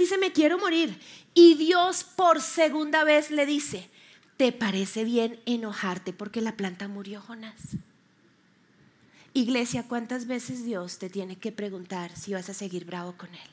dice: me quiero morir. Y Dios por segunda vez le dice: ¿te parece bien enojarte porque la planta murió, Jonás? Iglesia, ¿cuántas veces Dios te tiene que preguntar si vas a seguir bravo con Él?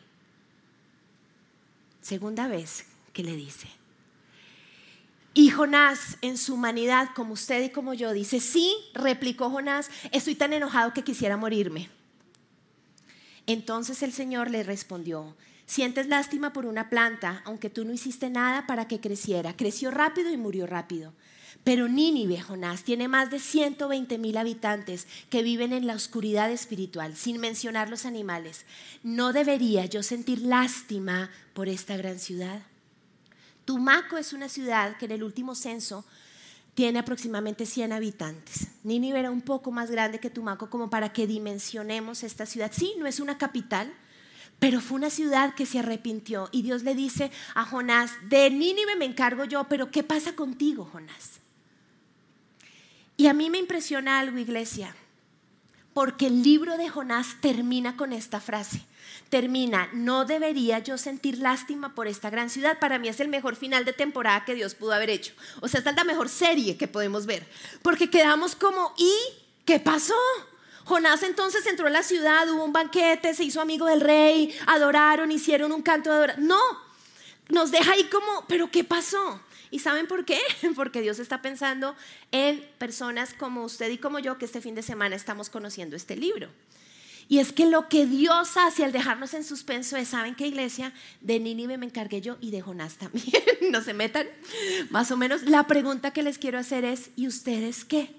Segunda vez que le dice. Y Jonás, en su humanidad, como usted y como yo, dice: sí, replicó Jonás, estoy tan enojado que quisiera morirme. Entonces el Señor le respondió: sientes lástima por una planta, aunque tú no hiciste nada para que creciera. Creció rápido y murió rápido. Pero Nínive, Jonás, tiene más de 120,000 habitantes que viven en la oscuridad espiritual, sin mencionar los animales. ¿No debería yo sentir lástima por esta gran ciudad? Tumaco es una ciudad que en el último censo tiene aproximadamente 100 habitantes. Nínive era un poco más grande que Tumaco, como para que dimensionemos esta ciudad. Sí, no es una capital, pero fue una ciudad que se arrepintió. Y Dios le dice a Jonás: de Nínive me encargo yo, pero ¿qué pasa contigo, Jonás? Y a mí me impresiona algo, iglesia, porque el libro de Jonás termina con esta frase. Termina: no debería yo sentir lástima por esta gran ciudad. Para mí es el mejor final de temporada que Dios pudo haber hecho. O sea, esta es la mejor serie que podemos ver, porque quedamos como: ¿y qué pasó? Jonás entonces entró a la ciudad, hubo un banquete, se hizo amigo del rey, adoraron, hicieron un canto de adoración. No, nos deja ahí como: ¿pero qué pasó? ¿Y saben por qué? Porque Dios está pensando en personas como usted y como yo, que este fin de semana estamos conociendo este libro. Y es que lo que Dios hace al dejarnos en suspenso es: ¿saben qué, iglesia? De Nínive me encargué yo y de Jonás también. No se metan. Más o menos la pregunta que les quiero hacer es: ¿y ustedes qué?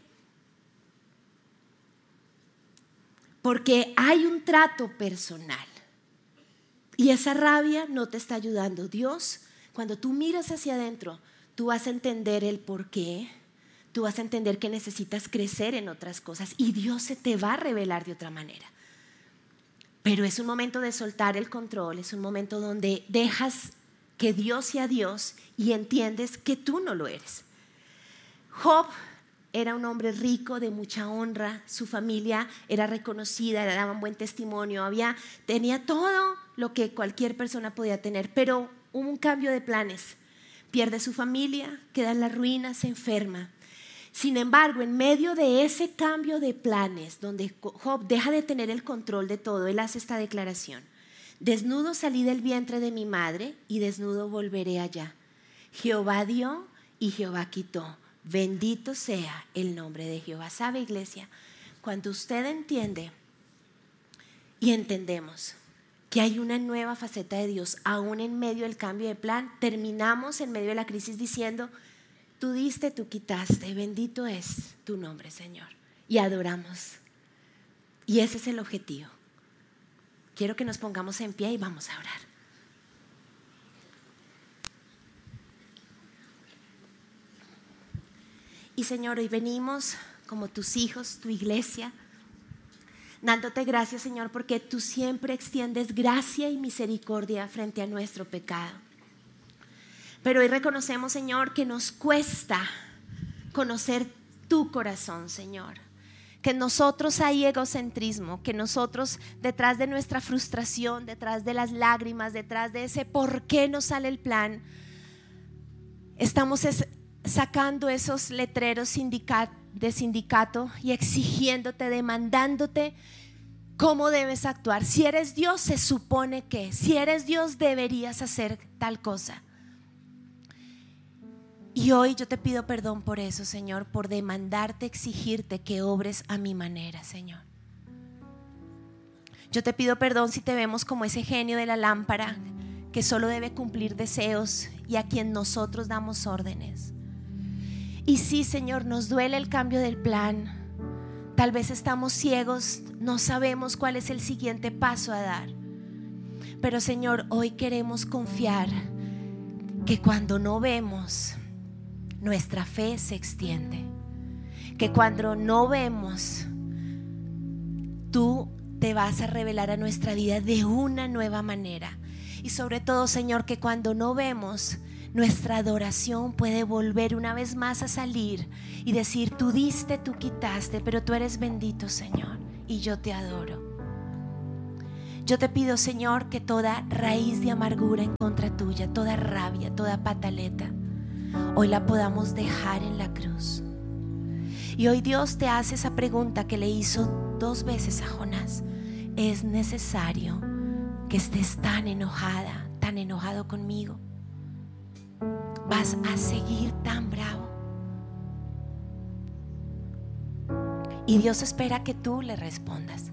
Porque hay un trato personal y esa rabia no te está ayudando. Dios, cuando tú miras hacia adentro, tú vas a entender el por qué. Tú vas a entender que necesitas crecer en otras cosas y Dios se te va a revelar de otra manera. Pero es un momento de soltar el control, es un momento donde dejas que Dios sea Dios y entiendes que tú no lo eres. Job era un hombre rico, de mucha honra, su familia era reconocida, le daban buen testimonio, tenía todo lo que cualquier persona podía tener, pero hubo un cambio de planes. Pierde su familia, queda en la ruina, se enferma. Sin embargo, en medio de ese cambio de planes, donde Job deja de tener el control de todo, él hace esta declaración: desnudo salí del vientre de mi madre y desnudo volveré allá. Jehová dio y Jehová quitó. Bendito sea el nombre de Jehová. ¿Sabe, iglesia? Cuando usted entiende y entendemos que hay una nueva faceta de Dios, aún en medio del cambio de plan, terminamos en medio de la crisis diciendo: tú diste, tú quitaste, bendito es tu nombre, Señor. Y adoramos. Y ese es el objetivo. Quiero que nos pongamos en pie y vamos a orar. Y Señor, hoy venimos como tus hijos, tu iglesia, dándote gracias, Señor, porque tú siempre extiendes gracia y misericordia frente a nuestro pecado. Pero hoy reconocemos, Señor, que nos cuesta conocer tu corazón, Señor. Que en nosotros hay egocentrismo, que nosotros, detrás de nuestra frustración, detrás de las lágrimas, detrás de ese por qué no sale el plan, estamos sacando esos letreros de sindicato y exigiéndote, demandándote cómo debes actuar. Si eres Dios, se supone que, si eres Dios, deberías hacer tal cosa. Y hoy yo te pido perdón por eso, Señor, por demandarte, exigirte que obres a mi manera, Señor. Yo te pido perdón si te vemos como ese genio de la lámpara que solo debe cumplir deseos y a quien nosotros damos órdenes. Y sí, Señor, nos duele el cambio del plan. Tal vez estamos ciegos, no sabemos cuál es el siguiente paso a dar. Pero, Señor, hoy queremos confiar que cuando no vemos, nuestra fe se extiende. Que cuando no vemos, tú te vas a revelar a nuestra vida de una nueva manera. Y sobre todo, Señor, que cuando no vemos, nuestra adoración puede volver una vez más a salir y decir: tú diste, tú quitaste, pero tú eres bendito, Señor, y yo te adoro. Yo te pido, Señor, que toda raíz de amargura en contra tuya, toda rabia, toda pataleta, hoy la podamos dejar en la cruz. Y hoy Dios te hace esa pregunta que le hizo 2 veces a Jonás. ¿Es necesario que estés tan enojada, tan enojado conmigo? ¿Vas a seguir tan bravo? Y Dios espera que tú le respondas.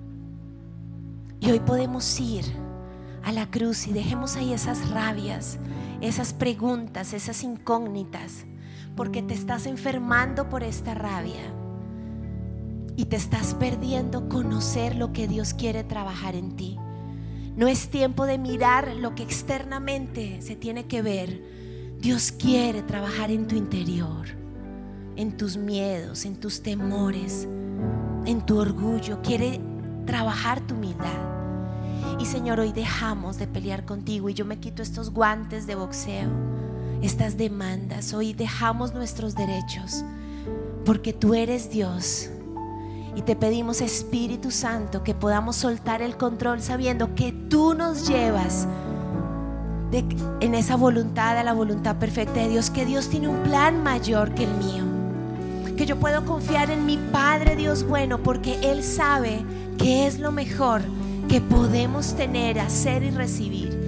Y hoy podemos ir a la cruz y dejemos ahí esas rabias, esas preguntas, esas incógnitas, porque te estás enfermando por esta rabia y te estás perdiendo conocer lo que Dios quiere trabajar en ti. No es tiempo de mirar lo que externamente se tiene que ver. Dios quiere trabajar en tu interior, en tus miedos, en tus temores, en tu orgullo. Quiere trabajar tu humildad. Y Señor, hoy dejamos de pelear contigo y yo me quito estos guantes de boxeo, estas demandas. Hoy dejamos nuestros derechos porque tú eres Dios. Y te pedimos, Espíritu Santo, que podamos soltar el control sabiendo que tú nos llevas en esa voluntad, a la voluntad perfecta de Dios, que Dios tiene un plan mayor que el mío, que yo puedo confiar en mi Padre Dios bueno, porque Él sabe que es lo mejor que podemos tener, hacer y recibir.